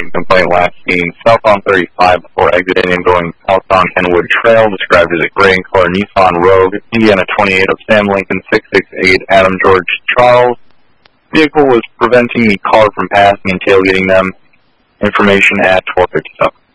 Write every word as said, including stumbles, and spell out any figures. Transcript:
taxi complaint last seen southbound thirty-five before exiting and going southbound Kenwood Trail, described as a gray and color Nissan Rogue, Indiana twenty-eight of Sam Lincoln six six eight Adam George Charles. Vehicle was preventing the car from passing and tailgating them. Information at twelve fifty-seven.